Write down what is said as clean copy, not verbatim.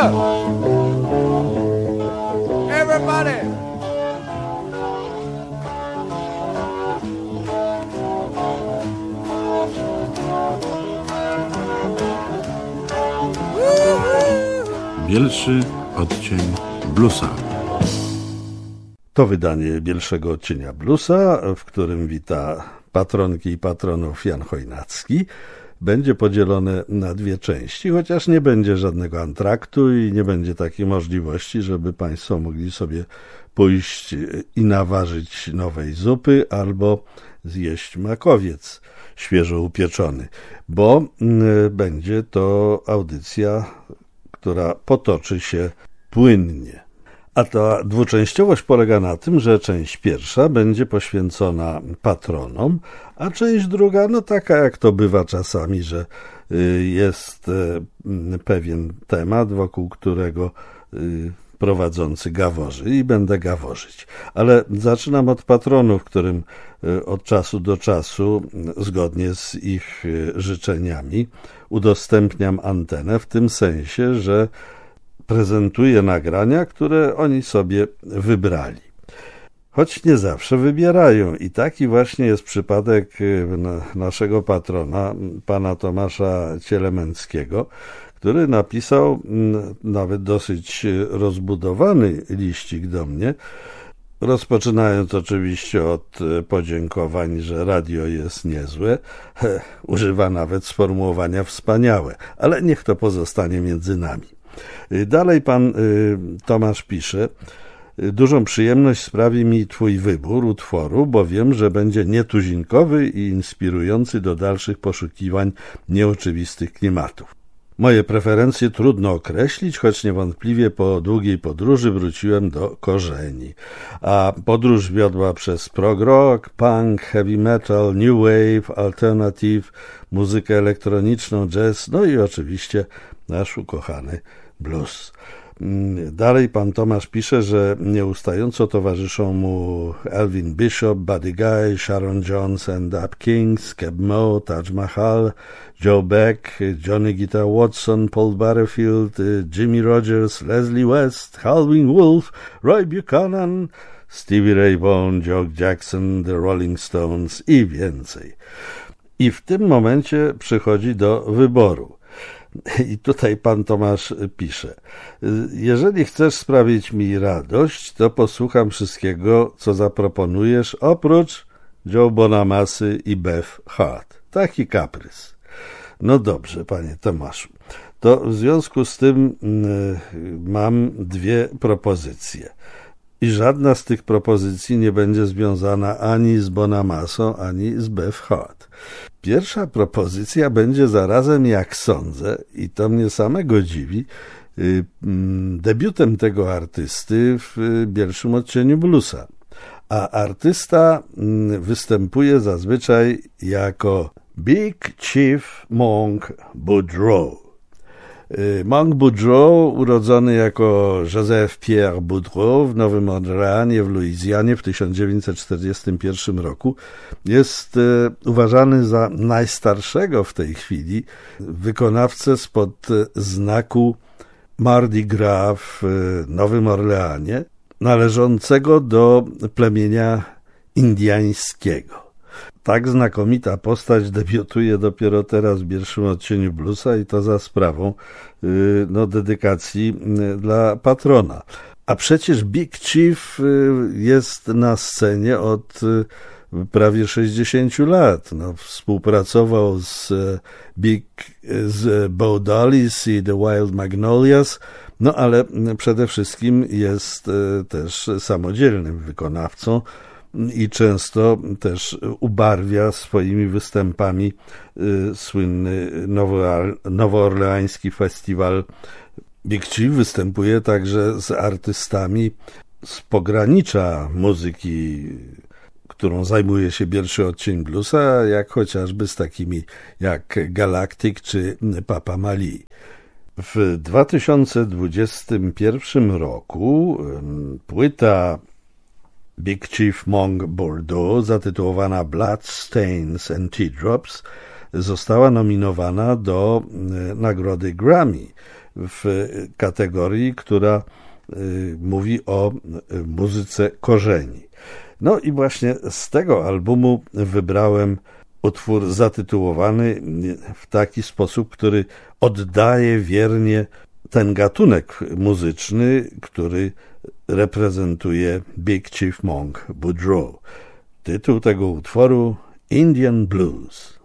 up. Everybody. Bielszy odcień bluesa. To wydanie Bielszego odcienia bluesa, w którym wita patronki i patronów Jan Chojnacki. Będzie podzielone na dwie części, chociaż nie będzie żadnego antraktu i nie będzie takiej możliwości, żeby Państwo mogli sobie pójść i nawarzyć nowej zupy albo zjeść makowiec świeżo upieczony, bo będzie to audycja, która potoczy się płynnie. A ta dwuczęściowość polega na tym, że część pierwsza będzie poświęcona patronom, a część druga, no taka jak to bywa czasami, że jest pewien temat, wokół którego prowadzący gaworzy i będę gaworzyć. Ale zaczynam od patronów, którym od czasu do czasu, zgodnie z ich życzeniami, udostępniam antenę w tym sensie, że prezentuję nagrania, które oni sobie wybrali. Choć nie zawsze wybierają i taki właśnie jest przypadek naszego patrona, pana Tomasza Cielemęckiego, który napisał nawet dosyć rozbudowany liścik do mnie, rozpoczynając oczywiście od podziękowań, że radio jest niezłe, używa nawet sformułowania wspaniałe, ale niech to pozostanie między nami. Dalej pan Tomasz pisze: dużą przyjemność sprawi mi twój wybór utworu, bo wiem, że będzie nietuzinkowy i inspirujący do dalszych poszukiwań nieoczywistych klimatów. Moje preferencje trudno określić, choć niewątpliwie po długiej podróży wróciłem do korzeni. A podróż wiodła przez prog rock, punk, heavy metal, new wave, alternative, muzykę elektroniczną, jazz, no i oczywiście nasz ukochany blues. Dalej pan Tomasz pisze, że nieustająco towarzyszą mu Elvin Bishop, Buddy Guy, Sharon Jones and Up Kings, Keb Mo, Taj Mahal, Joe Beck, Johnny Guitar Watson, Paul Butterfield, Jimmy Rogers, Leslie West, Howlin' Wolf, Roy Buchanan, Stevie Ray Vaughan, Joe Jackson, The Rolling Stones i więcej. I w tym momencie przychodzi do wyboru. I tutaj pan Tomasz pisze: jeżeli chcesz sprawić mi radość, to posłucham wszystkiego, co zaproponujesz, oprócz Joe Bonamassy i Beth Hart. Taki kaprys. No dobrze, panie Tomaszu. To w związku z tym mam dwie propozycje. I żadna z tych propozycji nie będzie związana ani z Bonamassą, ani z Beth Hart. Pierwsza propozycja będzie zarazem, jak sądzę, i to mnie samego dziwi, debiutem tego artysty w Bielszym odcieniu bluesa. A artysta występuje zazwyczaj jako Big Chief Monk Boudreaux. Monk Boudreaux, urodzony jako Joseph Pierre Boudreaux w Nowym Orleanie w Luizjanie w 1941 roku, jest uważany za najstarszego w tej chwili wykonawcę spod znaku Mardi Gras w Nowym Orleanie, należącego do plemienia indiańskiego. Tak znakomita postać debiutuje dopiero teraz w Bielszym odcieniu bluesa i to za sprawą dedykacji dla patrona. A przecież Big Chief jest na scenie od prawie 60 lat. Współpracował z Bo Dollies i The Wild Magnolias, ale przede wszystkim jest też samodzielnym wykonawcą i często też ubarwia swoimi występami słynny nowoorleański festiwal. Big Chief występuje także z artystami z pogranicza muzyki, którą zajmuje się Bielszy odcień bluesa, jak chociażby z takimi jak Galactic czy Papa Mali. W 2021 roku płyta Big Chief Monk Boudreaux, zatytułowana Blood Stains and Teardrops, została nominowana do nagrody Grammy w kategorii, która mówi o muzyce korzeni. No i właśnie z tego albumu wybrałem utwór zatytułowany w taki sposób, który oddaje wiernie ten gatunek muzyczny, który reprezentuje Big Chief Monk Boudreaux. Tytuł tego utworu Indian Blues.